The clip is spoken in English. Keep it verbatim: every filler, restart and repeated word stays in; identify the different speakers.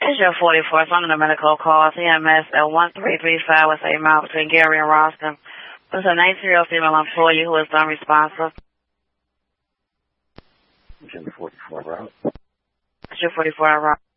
Speaker 1: It's your forty-four. Some of the medical calls. C M S at one three three five was eight mile between Gary and Roscoe. There's a nineteen-year-old female employee who is unresponsive.
Speaker 2: It's in the forty-four route.
Speaker 1: It's your forty-four route.